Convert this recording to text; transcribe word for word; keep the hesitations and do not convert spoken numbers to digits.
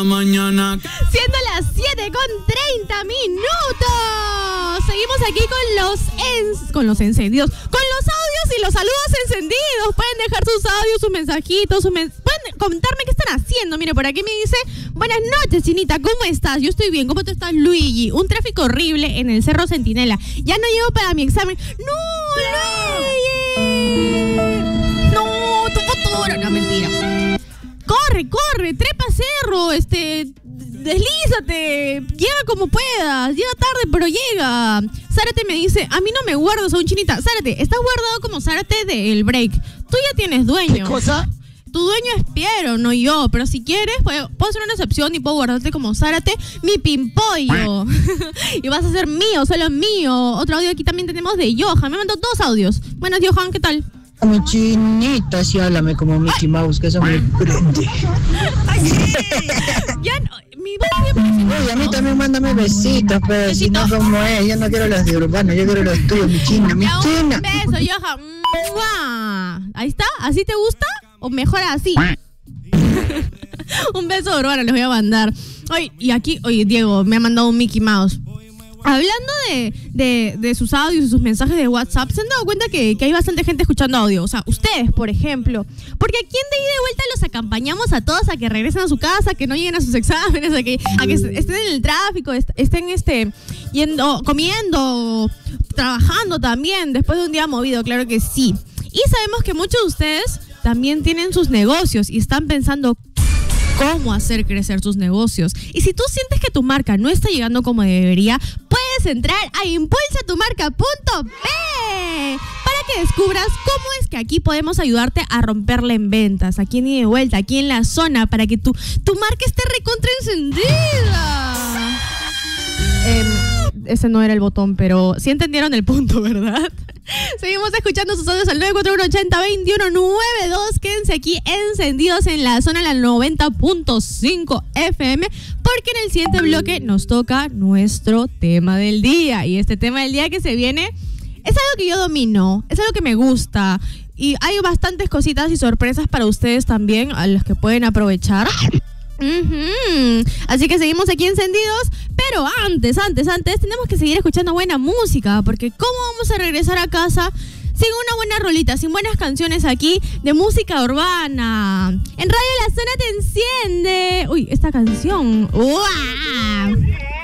Mañana. Siendo las siete con treinta minutos. Seguimos aquí con los ens, con los encendidos, con los audios y los saludos encendidos. Pueden dejar sus audios, sus mensajitos, sus mens pueden comentarme qué están haciendo. Mire, por aquí me dice: buenas noches, Chinita, ¿cómo estás? Yo estoy bien. ¿Cómo tú estás, Luigi? Un tráfico horrible en el Cerro Centinela. Ya no llego para mi examen. ¡No, Luigi! ¡No, tu futuro! No, mentira. Corre, corre, trepa cerro, este, deslízate, llega como puedas, llega tarde pero llega. Zárate me dice: a mí no me guardas a un Chinita. Zárate, estás guardado como Zárate del break. Tú ya tienes dueño. ¿Qué cosa? Tu dueño es Piero, no yo. Pero si quieres, puedo, puedo hacer una excepción y puedo guardarte como Zárate, mi pimpollo. Y vas a ser mío, solo mío. Otro audio aquí también tenemos de Johan. Me mandó dos audios. Buenas, Johan, ¿qué tal? Mi Chinita, sí, háblame como Mickey Mouse, que eso me prende. Ya no, mi voz siempre... Oye, a mí también mándame besitos, pero si no como es, yo no quiero los de urbano, yo quiero los tuyos, mi china, mi Ya, china. un beso, Johan. ¡Mua! Ahí está, ¿así te gusta? ¿O mejor así? Un beso de urbano les voy a mandar. Oye, y aquí, oye, Diego, me ha mandado un Mickey Mouse. Hablando de, de, de sus audios y sus mensajes de WhatsApp, ¿se han dado cuenta que, que hay bastante gente escuchando audio? O sea, ustedes, por ejemplo. Porque aquí en De Ida y de Vuelta los acompañamos a todos a que regresen a su casa, que no lleguen a sus exámenes, a que, a que estén en el tráfico, est estén este, yendo, comiendo, trabajando también, después de un día movido, claro que sí. Y sabemos que muchos de ustedes también tienen sus negocios y están pensando cómo hacer crecer sus negocios. Y si tú sientes que tu marca no está llegando como debería, puedes entrar a impulsa tu marca punto pe para que descubras cómo es que aquí podemos ayudarte a romperla en ventas, aquí en Ida y de Vuelta, aquí en la zona, para que tu, tu marca esté recontra encendida. Eh, ese no era el botón, pero sí entendieron el punto, ¿verdad? Seguimos escuchando sus audios al nueve cuatro uno, ochenta, veintiuno noventa y dos. Quédense aquí encendidos en la zona, la noventa punto cinco F M, porque en el siguiente bloque nos toca nuestro tema del día. Y este tema del día que se viene es algo que yo domino, es algo que me gusta. Y hay bastantes cositas y sorpresas para ustedes también, a las que pueden aprovechar. Uh-huh. Así que seguimos aquí encendidos, pero antes, antes, antes tenemos que seguir escuchando buena música, porque ¿cómo vamos a regresar a casa sin una buena rolita, sin buenas canciones aquí de música urbana? En Radio La Zona te enciende. Uy, esta canción. ¡Wow!